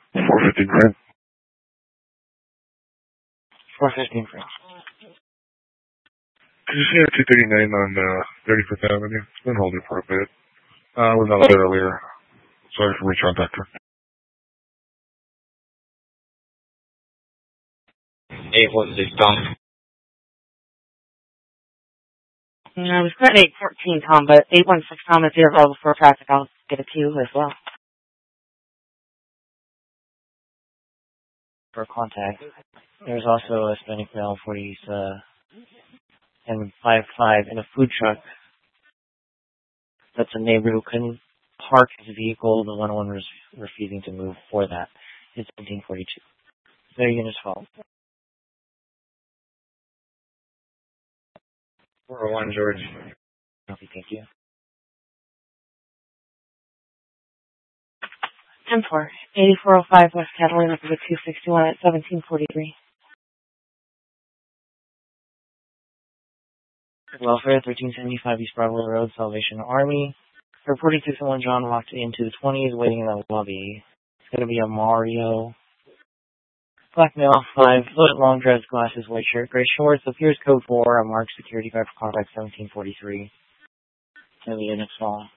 415 frame. 415 frame. Could you see a 239 on 35th Avenue? It's been holding for a bit. Was out there earlier. Sorry for reaching out, Doctor. 816 Tom. We've got 814 Tom, but 816 Tom is here available for traffic. I'll get it to you as well. For contact. There's also a Hispanic male for these M55 in a food truck. That's a neighbor who couldn't park his vehicle. The 101 was refusing to move for that. It's 1742. Their unit's fault. 401 George. Okay, thank you. 10-4, 8405 West Catalina for the 261 at 1743. Welfare, 1375 East Broadway Road, Salvation Army. Reporting to someone John walked into the 20s waiting in the lobby. It's going to be a Mario. Black male, 5-foot, long dress, glasses, white shirt, gray shorts, appears code 4, a marked security guard for contact 1743. It's going to be your next fall.